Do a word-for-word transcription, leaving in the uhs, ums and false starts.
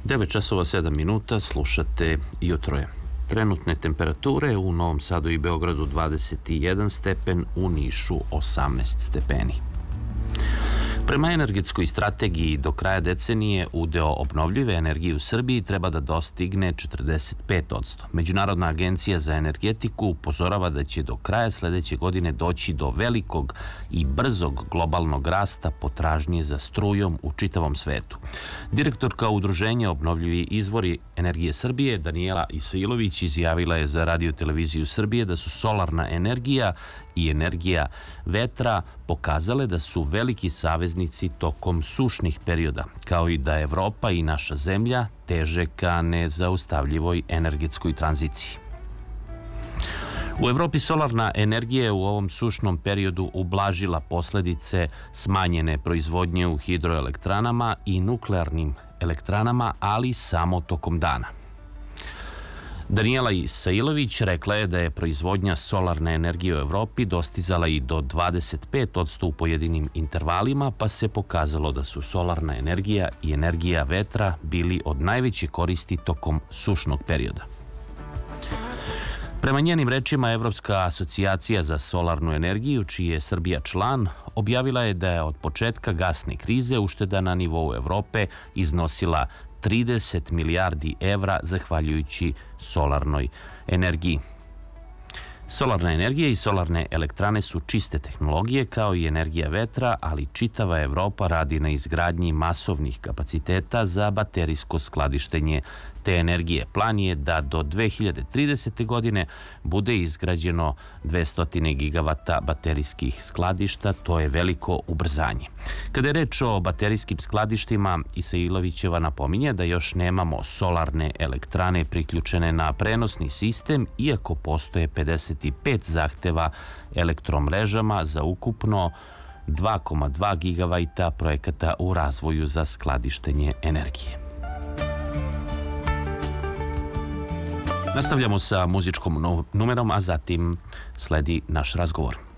devet časova sedam minuta, slušate Jutro je. Trenutne temperature u Novom Sadu i Beogradu dvadeset jedan stepen, u Nišu osamnaest stepeni. Prema energetskoj strategiji do kraja decenije udeo obnovljive energije u Srbiji treba da dostigne četrdeset pet posto. Međunarodna agencija za energetiku upozorava da će do kraja sledeće godine doći do velikog i brzog globalnog rasta potražnje za strujom u čitavom svetu. Direktorka Udruženja Obnovljivi izvori energije Srbije, Danijela Isailović, izjavila je za Radio televiziju Srbije da su solarna energija i energija vetra pokazale da su veliki saveznici tokom sušnih perioda, kao i da Evropa i naša zemlja teže ka nezaustavljivoj energetskoj tranziciji. U Evropi solarna energija je u ovom sušnom periodu ublažila posledice smanjene proizvodnje u hidroelektranama i nuklearnim elektranama, ali samo tokom dana. Danijela Isailović rekla je da je proizvodnja solarne energije u Evropi dostizala i do dvadeset pet posto u pojedinim intervalima, pa se pokazalo da su solarna energija i energija vetra bili od najveće koristi tokom sušnog perioda. Prema njenim rečima, Evropska asocijacija za solarnu energiju, čiji je Srbija član, objavila je da je od početka gasne krize ušteda na nivou Evrope iznosila trideset milijardi evra zahvaljujući solarnoj energiji. Solarna energija i solarne elektrane su čiste tehnologije kao i energija vetra, ali čitava Evropa radi na izgradnji masovnih kapaciteta za baterijsko skladištenje te energije. Plan je da do dve hiljade tridesete. godine bude izgrađeno dvesta gigavata baterijskih skladišta, to je veliko ubrzanje. Kada je reč o baterijskim skladištima, Isailovićeva napominje da još nemamo solarne elektrane priključene na prenosni sistem, iako postoje pedeset pet zahteva elektromrežama za ukupno dva zarez dva gigavajta projekata u razvoju za skladištenje energije. Nastavljamo sa muzičkom numerom, a zatim sledi naš razgovor.